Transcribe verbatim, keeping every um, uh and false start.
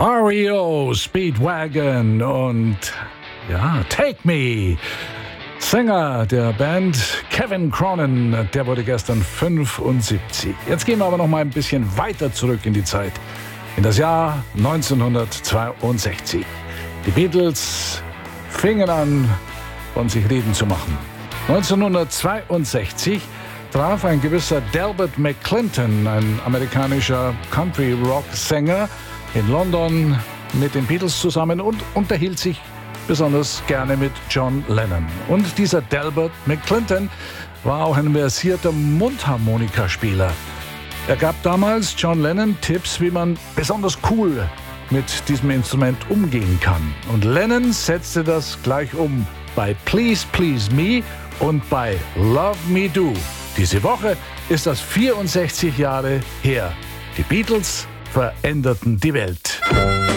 R E O, Speedwagon und ja, Take Me. Sänger der Band Kevin Cronin, der wurde gestern fünfundsiebzig. Jetzt gehen wir aber noch mal ein bisschen weiter zurück in die Zeit, in das Jahr neunzehnhundertzweiundsechzig. Die Beatles fingen an, von sich reden zu machen. neunzehnhundertzweiundsechzig traf ein gewisser Delbert McClinton, ein amerikanischer Country-Rock-Sänger, in London mit den Beatles zusammen und unterhielt sich besonders gerne mit John Lennon. Und dieser Delbert McClinton war auch ein versierter Mundharmonikaspieler. Er gab damals John Lennon Tipps, wie man besonders cool mit diesem Instrument umgehen kann. Und Lennon setzte das gleich um bei Please Please Me und bei Love Me Do. Diese Woche ist das vierundsechzig Jahre her. Die Beatles veränderten die Welt.